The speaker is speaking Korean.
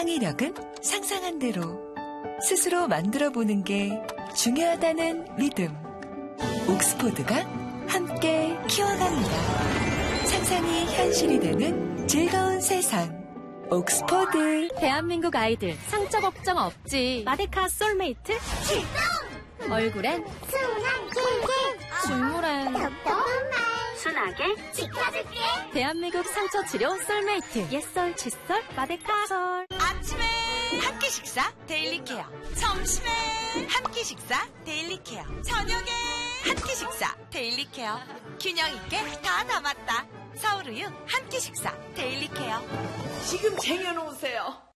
창의력은 상상한 대로 스스로 만들어보는 게 중요하다는 믿음. 옥스포드가 함께 키워갑니다. 상상이 현실이 되는 즐거운 세상. 옥스포드. 대한민국 아이들 상처 걱정 없지. 마데카 솔메이트 출동! 얼굴엔 순한 킹킹, 중물엔 똑똑한 말 순하게 지켜줄게. 대한민국 상처 치료 솔메이트. 옛설 칫솔 마데카 솔. 아침에 한 끼 식사 데일리 케어, 점심에 한 끼 식사 데일리 케어, 저녁에 한 끼 식사 데일리 케어. 균형 있게 다 담았다. 서울우유 한 끼 식사 데일리 케어. 지금 쟁여놓으세요.